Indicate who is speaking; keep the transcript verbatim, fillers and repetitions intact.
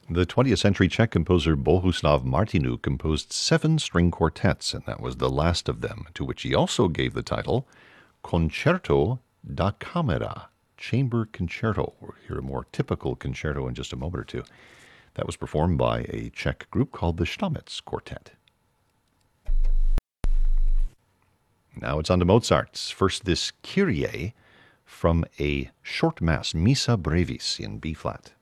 Speaker 1: The twentieth century Czech composer Bohuslav Martinu composed seven string quartets, and that was the last of them, to which he also gave the title Concerto da Camera, Chamber Concerto. We'll hear a more typical concerto in just a moment or two. That was performed by a Czech group called the Stamitz Quartet. Now it's on to Mozart's. First, this Kyrie from a short mass, Missa Brevis in B-flat.